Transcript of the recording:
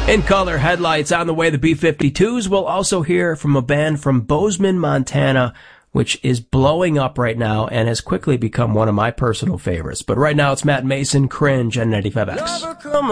In color headlights on the way, the B-52s. We'll also hear from a band from Bozeman, Montana, which is blowing up right now and has quickly become one of my personal favorites. But right now it's Matt Mason, Cringe, on 95X.